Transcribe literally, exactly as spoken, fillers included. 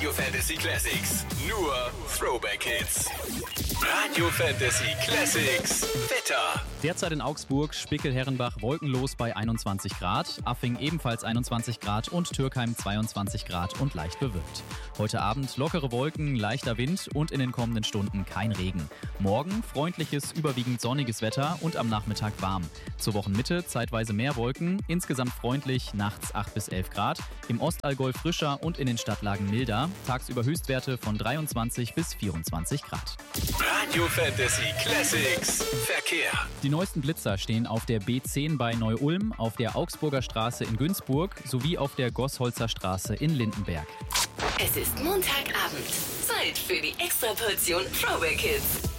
Radio Fantasy Classics. Nur Throwback Hits. Radio Fantasy Classics. Wetter. Derzeit in Augsburg, Spickel-Herrenbach wolkenlos bei einundzwanzig Grad, Affing ebenfalls einundzwanzig Grad und Türkheim zweiundzwanzig Grad und leicht bewölkt. Heute Abend lockere Wolken, leichter Wind und in den kommenden Stunden kein Regen. Morgen freundliches, überwiegend sonniges Wetter und am Nachmittag warm. Zur Wochenmitte zeitweise mehr Wolken, insgesamt freundlich, nachts acht bis elf Grad, im Ostallgäu frischer und in den Stadtlagen milder, tagsüber Höchstwerte von dreiundzwanzig bis vierundzwanzig Grad. Radio Fantasy Classics. Verkehr. Die neuesten Blitzer stehen auf der B zehn bei Neu-Ulm, auf der Augsburger Straße in Günzburg sowie auf der Gossholzer Straße in Lindenberg. Es ist Montagabend. Zeit für die Extraportion Throwback Hits.